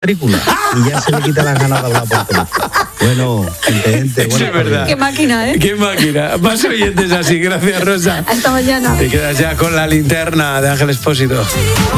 matrícula y ya se le quita las ganas de hablar por teléfono. Bueno, gente, Eso es verdad. Qué máquina, ¿eh? Qué máquina. Más oyentes así. Gracias, Rosa. Hasta mañana. Te quedas ya con la linterna de Ángel Expósito.